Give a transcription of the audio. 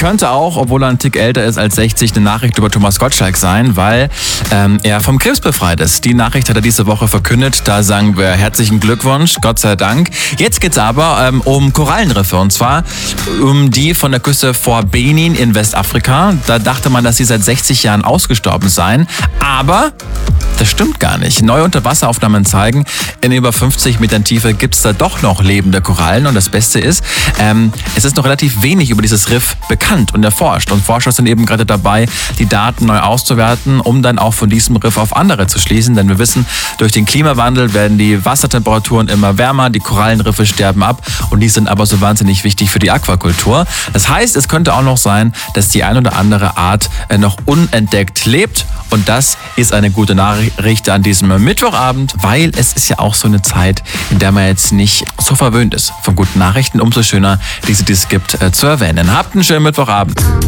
könnte auch, obwohl er ein Tick älter ist als 60, eine Nachricht über Thomas Gottschalk sein, weil er vom Krebs befreit ist. Die Nachricht hat er diese Woche verkündet. Da sagen wir herzlichen Glückwunsch, Gott sei Dank. Jetzt geht's aber um Korallenriffe, und zwar um die von der Küste vor Benin in Westafrika. Da dachte man, dass sie seit 60 Jahren ausgestorben seien, aber das stimmt gar nicht. Neue Unterwasseraufnahmen zeigen, in über 50 Metern Tiefe gibt's da doch noch lebende Korallen. Und das Beste ist, es ist noch relativ wenig über dieses Riff bekannt und erforscht. Und Forscher sind eben gerade dabei, die Daten neu auszuwerten, um dann auch von diesem Riff auf andere zu schließen. Denn wir wissen, durch den Klimawandel werden die Wassertemperaturen immer wärmer, die Korallenriffe sterben ab und die sind aber so wahnsinnig wichtig für die Aquakultur. Das heißt, es könnte auch noch sein, dass die ein oder andere Art noch unentdeckt lebt. Und das ist eine gute Nachricht an diesem Mittwochabend, weil es ist ja auch so eine Zeit, in der man jetzt nicht so verwöhnt ist von guten Nachrichten. Umso schöner, diese es gibt, zu erwähnen. Habt einen schönen Mittwochabend.